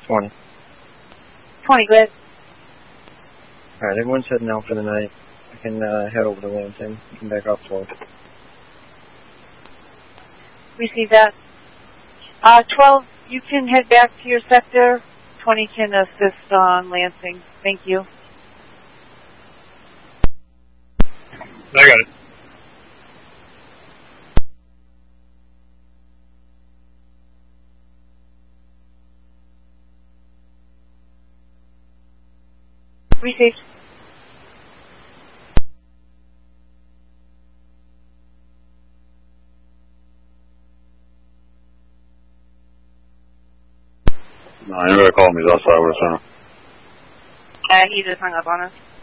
20. 20, go ahead. Alright, everyone's heading out for the night. I can head over to Lansing. Come back up for it. Receive that. 12, you can head back to your sector. 20 can assist on Lansing. Thank you. I got it. Received. No, anybody call me outside with us, He just hung up on us.